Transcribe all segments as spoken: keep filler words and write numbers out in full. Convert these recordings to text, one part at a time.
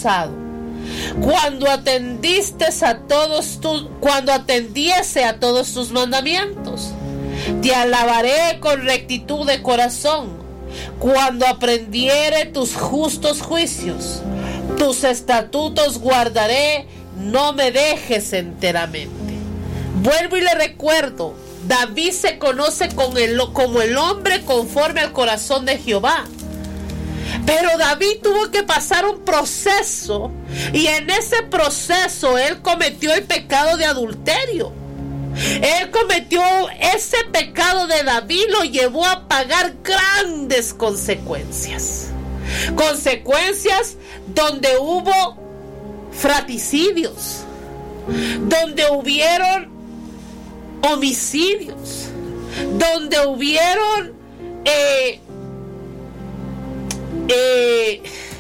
pasado, cuando atendiste a todos tus, cuando atendiese a todos tus mandamientos. Te alabaré con rectitud de corazón, cuando aprendiere tus justos juicios. Tus estatutos guardaré, no me dejes enteramente. Vuelvo y le recuerdo, David se conoce con el, como el hombre conforme al corazón de Jehová. Pero David tuvo que pasar un proceso, y en ese proceso él cometió el pecado de adulterio. Él cometió ese pecado de David, lo llevó a pagar grandes consecuencias. Consecuencias donde hubo fratricidios, donde hubieron homicidios, donde hubieron eh, eh,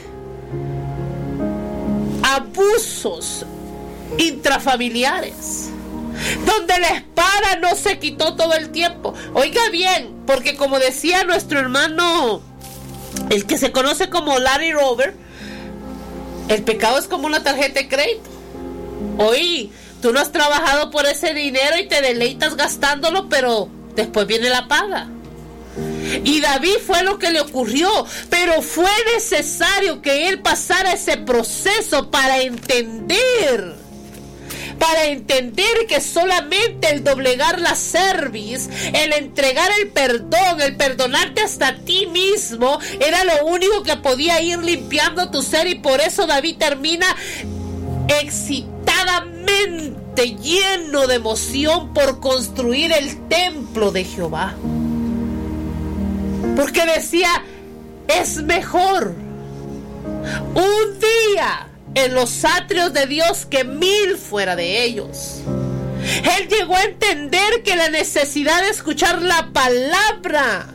abusos intrafamiliares, donde la espada no se quitó todo el tiempo. Oiga bien, porque como decía nuestro hermano, el que se conoce como Larry Robert, el pecado es como una tarjeta de crédito. Oye, tú no has trabajado por ese dinero y te deleitas gastándolo, pero después viene la paga. Y David fue lo que le ocurrió, pero fue necesario que él pasara ese proceso para entender, para entender que solamente el doblegar la cerviz, el entregar el perdón, el perdonarte hasta a ti mismo, era lo único que podía ir limpiando tu ser. Y por eso David termina excitadamente lleno de emoción por construir el templo de Jehová, porque decía, es mejor un día en los atrios de Dios que mil fuera de ellos. Él llegó a entender que la necesidad de escuchar la palabra.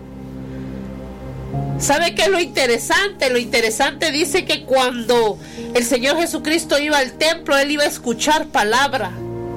¿Sabe qué es lo interesante? Lo interesante dice que cuando el Señor Jesucristo iba al templo, Él iba a escuchar palabra.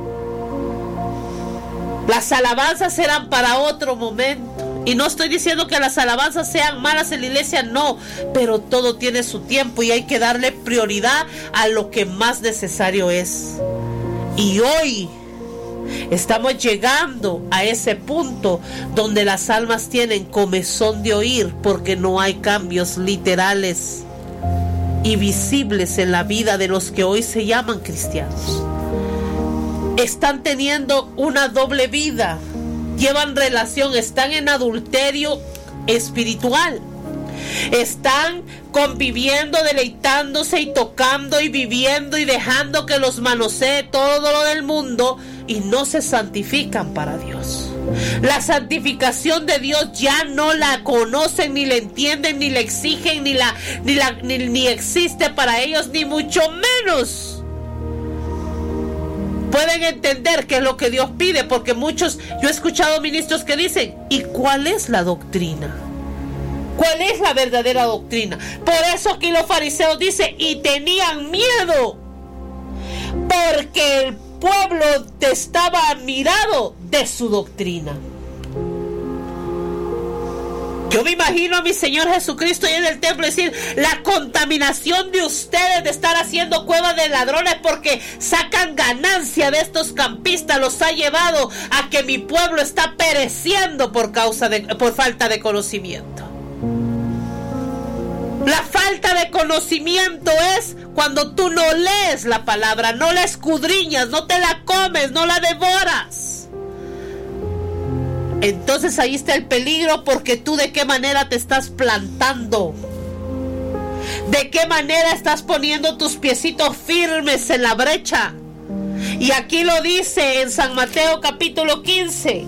Las alabanzas eran para otro momento. Y no estoy diciendo que las alabanzas sean malas en la iglesia, no, pero todo tiene su tiempo y hay que darle prioridad a lo que más necesario es. Y hoy estamos llegando a ese punto donde las almas tienen comezón de oír, porque no hay cambios literales y visibles en la vida de los que hoy se llaman cristianos. Están teniendo una doble vida. Llevan relación, están en adulterio espiritual. Están conviviendo, deleitándose y tocando y viviendo y dejando que los manosee todo lo del mundo, y no se santifican para Dios. La santificación de Dios ya no la conocen, ni la entienden, ni la exigen, ni la ni la ni, ni existe para ellos, ni mucho menos pueden entender qué es lo que Dios pide, porque muchos, yo he escuchado ministros que dicen, ¿y cuál es la doctrina? ¿Cuál es la verdadera doctrina? Por eso aquí los fariseos dicen, y tenían miedo, porque el pueblo estaba admirado de su doctrina. Yo me imagino a mi Señor Jesucristo ahí en el templo decir, la contaminación de ustedes de estar haciendo cuevas de ladrones porque sacan ganancia de estos campistas los ha llevado a que mi pueblo está pereciendo por causa de, por falta de conocimiento. La falta de conocimiento es cuando tú no lees la palabra, no la escudriñas, no te la comes, no la devoras. Entonces ahí está el peligro, porque tú de qué manera te estás plantando, de qué manera estás poniendo tus piecitos firmes en la brecha. Y aquí lo dice en San Mateo capítulo quince: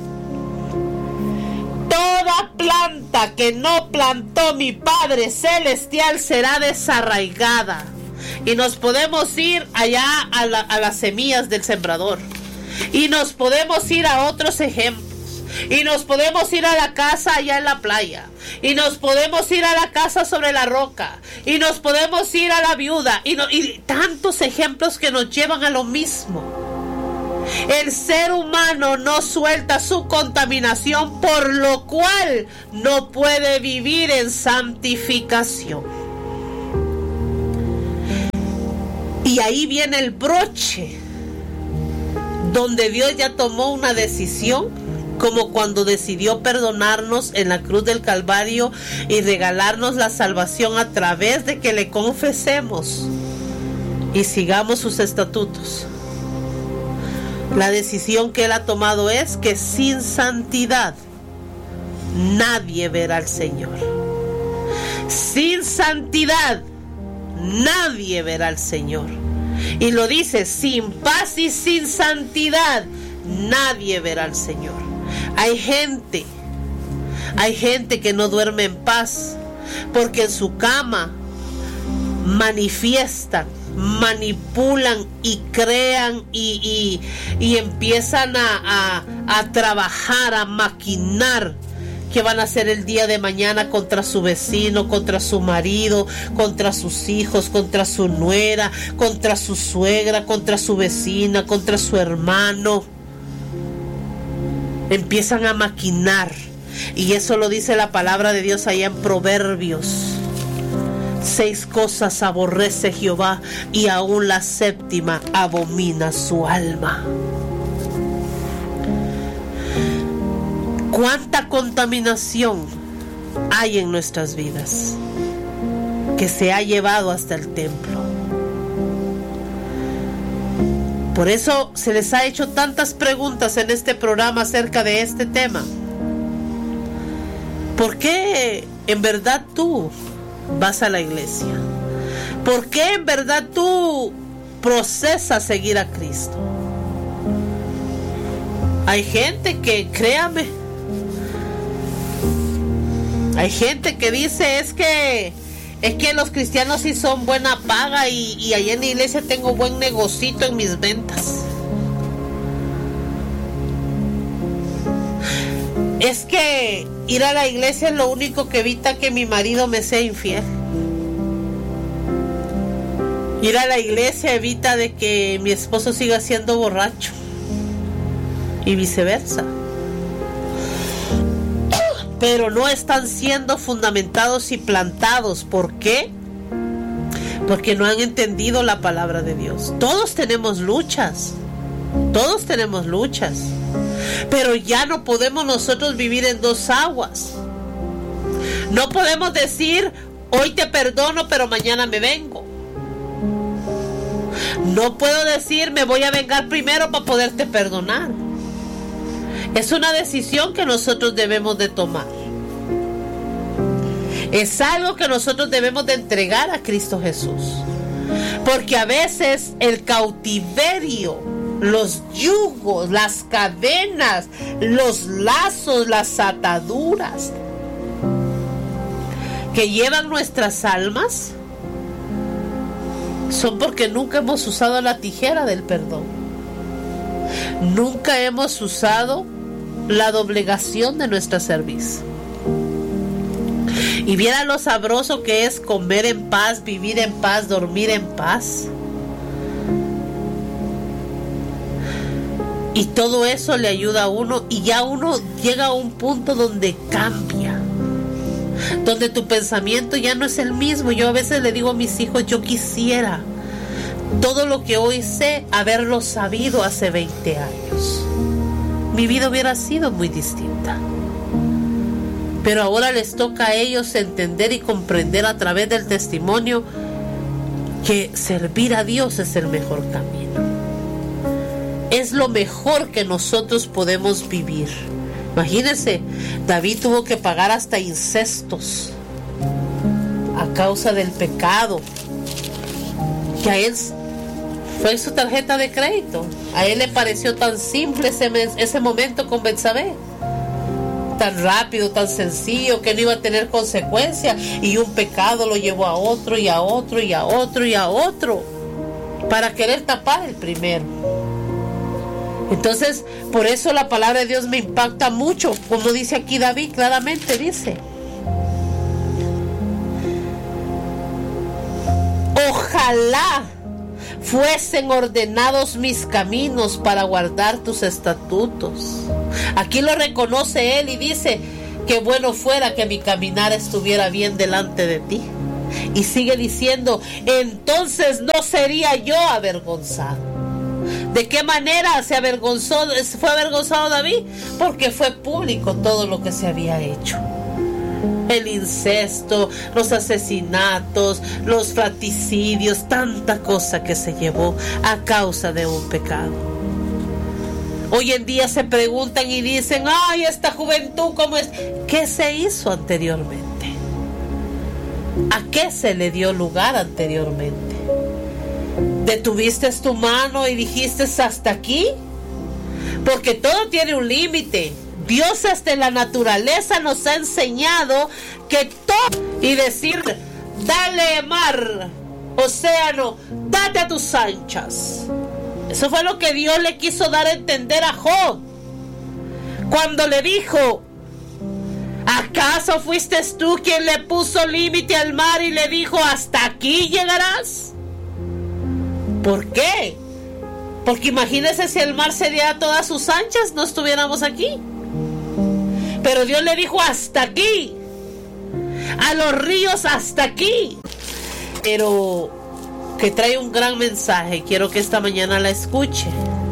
toda planta que no plantó mi Padre Celestial será desarraigada. Y nos podemos ir allá a, la, a las semillas del sembrador, y nos podemos ir a otros ejemplos. Y nos podemos ir a la casa allá en la playa, y nos podemos ir a la casa sobre la roca, y nos podemos ir a la viuda, y, no, y tantos ejemplos que nos llevan a lo mismo. El ser humano no suelta su contaminación, por lo cual no puede vivir en santificación. ahí viene el broche, donde Dios ya tomó una decisión, como cuando decidió perdonarnos en la cruz del Calvario y regalarnos la salvación a través de que le confesemos y sigamos sus estatutos. La decisión que Él ha tomado es que sin santidad nadie verá al Señor. Sin santidad nadie verá al Señor. Y lo dice, sin paz y sin santidad nadie verá al Señor. Hay gente, hay gente que no duerme en paz porque en su cama manifiestan, manipulan y crean y, y, y empiezan a, a, a trabajar, a maquinar que van a hacer el día de mañana contra su vecino, contra su marido, contra sus hijos, contra su nuera, contra su suegra, contra su vecina, contra su hermano. Empiezan a maquinar, y eso lo dice la palabra de Dios allá en Proverbios. Seis cosas aborrece Jehová, y aún la séptima abomina su alma. ¿Cuánta contaminación hay en nuestras vidas que se ha llevado hasta el templo? Por eso se les ha hecho tantas preguntas en este programa acerca de este tema. ¿Por qué en verdad tú vas a la iglesia? ¿Por qué en verdad tú procesas seguir a Cristo? Hay gente que, créame, hay gente que dice, es que es que los cristianos sí son buena paga y, y allá en la iglesia tengo buen negocito en mis ventas. Es que ir a la iglesia es lo único que evita que mi marido me sea infiel. Ir a la iglesia evita de que mi esposo siga siendo borracho y viceversa. Pero no están siendo fundamentados y plantados. ¿Por qué? Porque no han entendido la palabra de Dios. Todos tenemos luchas. Todos tenemos luchas. Pero ya no podemos nosotros vivir en dos aguas. No podemos decir, hoy te perdono, pero mañana me vengo. No puedo decir, me voy a vengar primero para poderte perdonar. Es una decisión que nosotros debemos de tomar. Es algo que nosotros debemos de entregar a Cristo Jesús. Porque a veces el cautiverio, los yugos, las cadenas, los lazos, las ataduras que llevan nuestras almas son porque nunca hemos usado la tijera del perdón. Nunca hemos usado la doblegación de nuestra cerviz. Y viera lo sabroso que es comer en paz, vivir en paz, dormir en paz. Y todo eso le ayuda a uno, y ya uno llega a un punto donde cambia, donde tu pensamiento ya no es el mismo. Yo a veces le digo a mis hijos, yo quisiera todo lo que hoy sé haberlo sabido hace veinte años. Mi vida hubiera sido muy distinta. Pero ahora les toca a ellos entender y comprender a través del testimonio que servir a Dios es el mejor camino. Es lo mejor que nosotros podemos vivir. Imagínense, David tuvo que pagar hasta incestos a causa del pecado, que a él fue su tarjeta de crédito. A él le pareció tan simple ese, ese momento con Betsabé, tan rápido, tan sencillo, que no iba a tener consecuencia, y un pecado lo llevó a otro y a otro y a otro y a otro para querer tapar el primero. Entonces, por eso la palabra de Dios me impacta mucho, como dice aquí David, claramente dice: ojalá fuesen ordenados mis caminos para guardar tus estatutos. Aquí lo reconoce él y dice: qué bueno fuera que mi caminar estuviera bien delante de ti. Y sigue diciendo, entonces no sería yo avergonzado. ¿De qué manera se avergonzó, fue avergonzado David? Porque fue público todo lo que se había hecho. El incesto, los asesinatos, los fratricidios, tanta cosa que se llevó a causa de un pecado. Hoy en día se preguntan y dicen, ay, esta juventud, ¿cómo es? ¿Qué se hizo anteriormente? ¿A qué se le dio lugar anteriormente? ¿Detuviste tu mano y dijiste hasta aquí? Porque todo tiene un límite. Dios desde la naturaleza nos ha enseñado que todo, y decir, dale mar, océano, date a tus anchas. Eso fue lo que Dios le quiso dar a entender a Job cuando le dijo, ¿acaso fuiste tú quien le puso límite al mar y le dijo, hasta aquí llegarás? ¿Por qué? Porque imagínese si el mar se diera a todas sus anchas, no estuviéramos aquí. Pero Dios le dijo, hasta aquí. A los ríos, hasta aquí. Pero que trae un gran mensaje, quiero que esta mañana la escuche.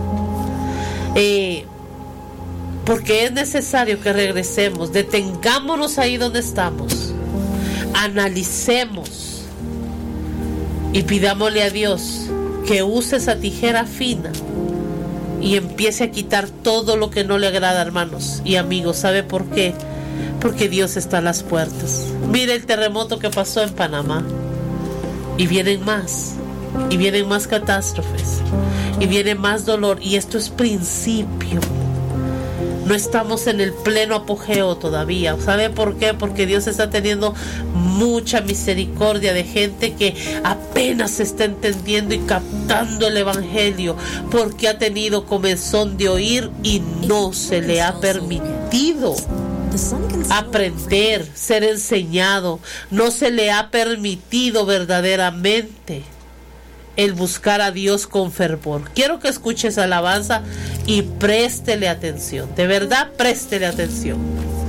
Eh, porque es necesario que regresemos, detengámonos ahí donde estamos, analicemos y pidámosle a Dios que use esa tijera fina y empiece a quitar todo lo que no le agrada, hermanos y amigos. ¿Sabe por qué? Porque Dios está a las puertas. Mire el terremoto que pasó en Panamá. Y vienen más. Y vienen más catástrofes. Y viene más dolor. Y esto es principio. No estamos en el pleno apogeo todavía. ¿Sabe por qué? Porque Dios está teniendo mucha misericordia de gente que apenas se está entendiendo y captando el evangelio, porque ha tenido comezón de oír y no se le ha permitido aprender, ser enseñado. No se le ha permitido verdaderamente el buscar a Dios con fervor. Quiero que escuche esa alabanza y préstele atención. De verdad, préstele atención.